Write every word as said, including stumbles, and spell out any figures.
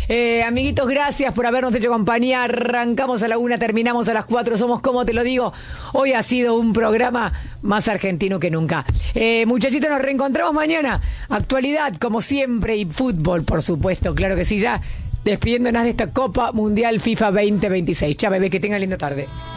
Eh, amiguitos, gracias por habernos hecho compañía. Arrancamos a la una, terminamos a las cuatro. Somos Como Te Lo Digo. Hoy ha sido un programa más argentino que nunca. Eh, muchachitos, nos reencontramos mañana. Actualidad, como siempre, y fútbol, por supuesto. Claro que sí, ya despidiéndonos de esta Copa Mundial FIFA veinte veintiséis. Chao, bebé, que tengan linda tarde.